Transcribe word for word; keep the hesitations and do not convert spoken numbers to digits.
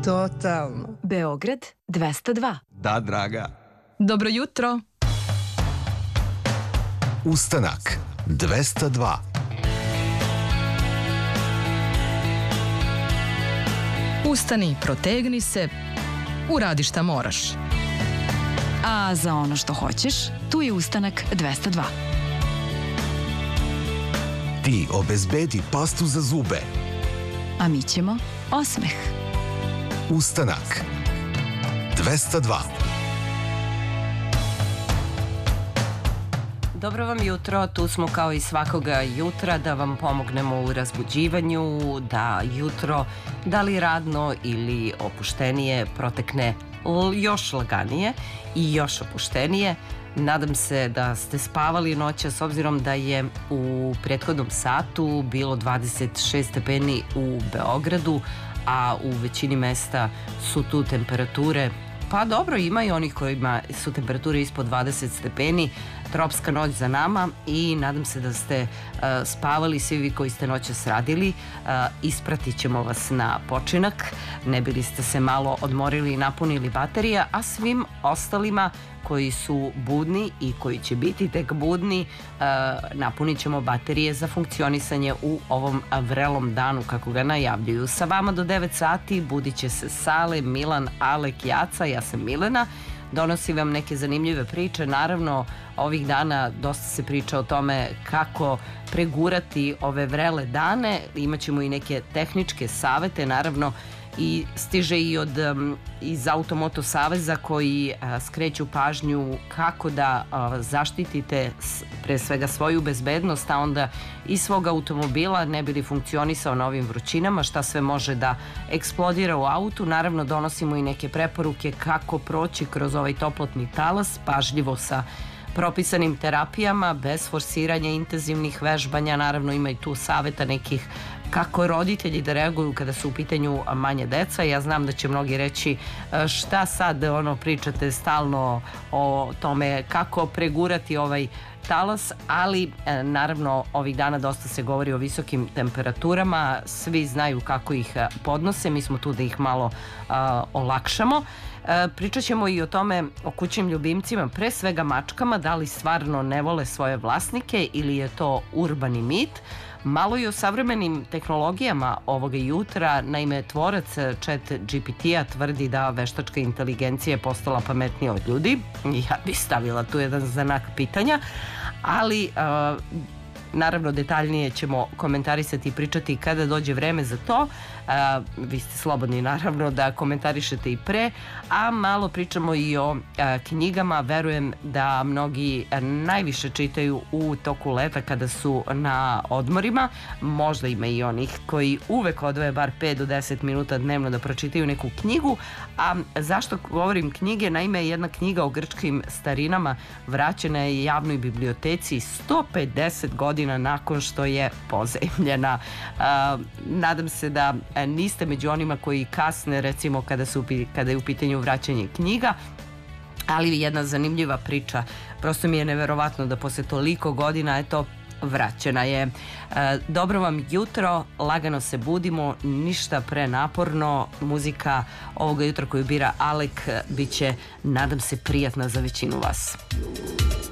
Totalno. Beograd dvesta dva. Da, draga. Dobro jutro. Ustanak dvesta dva. Ustani, protegni se, uradi šta moraš. A za ono što hoćeš, tu je Ustanak dvesta dva. Ti obezbedi pastu za zube. A mi ćemo osmeh. Ustanak dvesta dva. Dobro vam jutro, tu smo kao i svakoga jutra da vam pomognemo u razbuđivanju, da jutro, da li radno ili opuštenije, protekne još laganije i još opuštenije. Nadam se da ste spavali noća s obzirom da je u prethodnom satu bilo dvadeset šest stepeni u Beogradu, a u većini mesta su tu temperature, pa dobro, ima i onih kojima su temperature ispod dvadeset stepeni, tropska noć za nama i nadam se da ste uh, spavali svi vi koji ste noćas radili. Uh, ispratit ćemo vas na počinak, ne bili ste se malo odmorili i napunili baterija, a svim ostalima koji su budni i koji će biti tek budni, uh, napunit ćemo baterije za funkcionisanje u ovom vrelom danu kako ga najavljuju. Sa vama do devet sati budit će se Sale, Milan, Alek, Jaca, ja sam Milena. Donosi vam neke zanimljive priče. Naravno, ovih dana dosta se priča o tome kako pregurati ove vrele dane. Imaćemo i neke tehničke savete, naravno, i stiže i od um, iz Automoto Saveza koji uh, skreću pažnju kako da uh, zaštitite s, pre svega svoju bezbednost, a onda i svog automobila ne bi li funkcionisao na ovim vrućinama, šta sve može da eksplodira u autu. Naravno, donosimo i neke preporuke kako proći kroz ovaj toplotni talas, pažljivo sa propisanim terapijama, bez forsiranja intenzivnih vežbanja. Naravno, ima i tu saveta nekih kako roditelji da reaguju kada su u pitanju manje deca. Ja znam da će mnogi reći šta sad ono pričate stalno o tome kako pregurati ovaj talas, ali naravno ovih dana dosta se govori o visokim temperaturama, svi znaju kako ih podnose, mi smo tu da ih malo uh, olakšamo. E, pričat ćemo i o tome, o kućnim ljubimcima, pre svega mačkama, da li stvarno ne vole svoje vlasnike ili je to urbani mit. Malo i o savremenim tehnologijama ovoga jutra. Naime, tvorac Chat G P T-a tvrdi da veštačka inteligencija je postala pametnija od ljudi. Ja bih stavila tu jedan znak pitanja, ali uh, naravno detaljnije ćemo komentarisati i pričati kada dođe vreme za to. Uh, vi ste slobodni naravno da komentarišete i pre, a malo pričamo i o uh, knjigama. Verujem da mnogi najviše čitaju u toku leta kada su na odmorima. Možda ima i onih koji uvek odvoje bar pet do deset minuta dnevno da pročitaju neku knjigu. A zašto govorim knjige? Naime, jedna knjiga o grčkim starinama vraćena je javnoj biblioteci sto pedeset godina nakon što je pozajmljena. Uh, nadam se da niste među onima koji kasne, recimo kada, su, kada je u pitanju vraćanje knjiga, ali jedna zanimljiva priča. Prosto mi je neverovatno da posle toliko godina, eto, vraćena je. E, dobro vam jutro, lagano se budimo, ništa prenaporno. Muzika ovoga jutra koju bira Alek bit će, nadam se, prijatna za većinu vas.